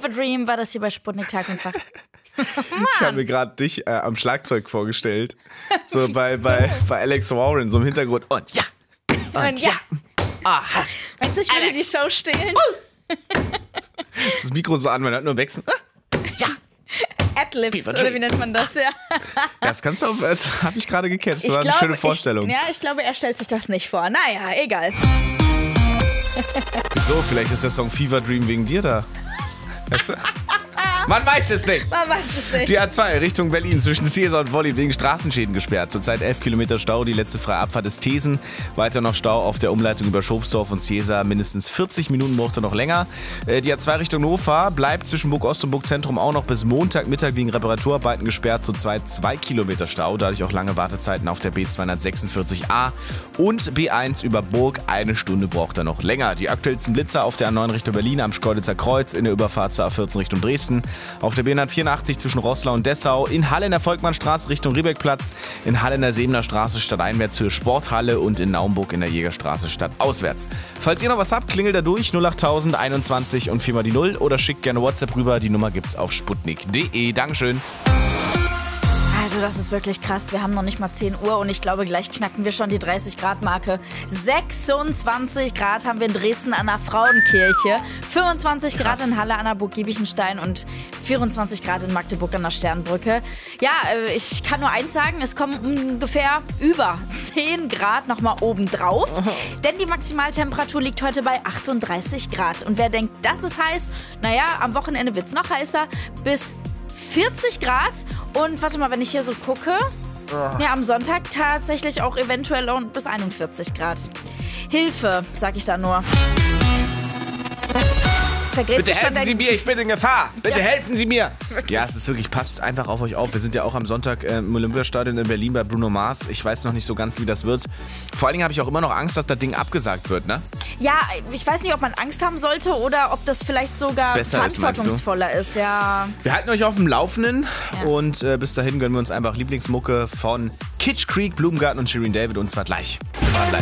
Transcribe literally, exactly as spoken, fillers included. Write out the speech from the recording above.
Fever Dream war das hier bei Sputnik Tag und Tag. Ich habe mir gerade dich äh, am Schlagzeug vorgestellt. So bei, bei, bei Alex Warren, so im Hintergrund. Und ja. Und, Und ja. Aha. Meinst du, ich würde die Alex. Show stehlen? Ist das Mikro so an, man hört nur wechseln. Ja. Adlibs, Fever oder Dream. wie nennt man das? Ja. Das kannst du auch, das habe ich gerade gecatcht. Das Ich war eine glaube, schöne Vorstellung. Ich, ja, ich glaube, er stellt sich das nicht vor. Naja, egal. Wieso? Vielleicht ist der Song Fever Dream wegen dir da. Weißt du? Man weiß es nicht. Man weiß es nicht. Die A zwei Richtung Berlin zwischen Seesa und Wolli wegen Straßenschäden gesperrt. Zurzeit elf Kilometer Stau, die letzte freie Abfahrt ist Thesen. Weiter noch Stau auf der Umleitung über Schobsdorf und Seesa. Mindestens vierzig Minuten braucht er noch länger. Die A zwei Richtung Hannover bleibt zwischen Burg Ost und Burg Zentrum auch noch bis Montagmittag wegen Reparaturarbeiten gesperrt. Zurzeit zwei Kilometer Stau, dadurch auch lange Wartezeiten auf der B zweihundertsechsundvierzig A. Und B eins über Burg, eine Stunde braucht er noch länger. Die aktuellsten Blitzer auf der A neun Richtung Berlin am Schkeuditzer Kreuz, in der Überfahrt zur A vierzehn Richtung Dresden. Auf der B hundertvierundachtzig zwischen Roßlau und Dessau, in Halle in der Volkmannstraße Richtung Riebeckplatz, in Halle in der Sebener Straße stadteinwärts zur Sporthalle und in Naumburg in der Jägerstraße stadtauswärts. Falls ihr noch was habt, klingelt da durch null achttausend einundzwanzig und viermal die null oder schickt gerne WhatsApp rüber. Die Nummer gibt's auf sputnik punkt de. Dankeschön. Also das ist wirklich krass. Wir haben noch nicht mal zehn Uhr und ich glaube, gleich knacken wir schon die dreißig Grad Marke. sechsundzwanzig Grad haben wir in Dresden an der Frauenkirche, fünfundzwanzig Grad in Halle an der Burg Giebichenstein und vierundzwanzig Grad in Magdeburg an der Sternbrücke. Ja, ich kann nur eins sagen, es kommen ungefähr über zehn Grad nochmal oben drauf, denn die Maximaltemperatur liegt heute bei achtunddreißig Grad. Und wer denkt, das ist heiß, naja, am Wochenende wird es noch heißer, bis vierzig Grad und warte mal, wenn ich hier so gucke, ja, am Sonntag tatsächlich auch eventuell auch bis einundvierzig Grad. Hilfe, sag ich da nur. Vergräbt Bitte sich schon helfen Sie dein- mir, ich bin in Gefahr. Bitte Ja. helfen Sie mir. Ja, es ist wirklich, passt einfach auf euch auf. Wir sind ja auch am Sonntag äh, im Olympiastadion in Berlin bei Bruno Mars. Ich weiß noch nicht so ganz, wie das wird. Vor allen Dingen habe ich auch immer noch Angst, dass das Ding abgesagt wird, ne? Ja, ich weiß nicht, ob man Angst haben sollte oder ob das vielleicht sogar Besser ist, meinst du? verantwortungsvoller ist, ja. Wir halten euch auf dem Laufenden Ja. und äh, bis dahin gönnen wir uns einfach Lieblingsmucke von Kitsch Creek, Blumengarten und Shirin David und zwar gleich. Wir waren live.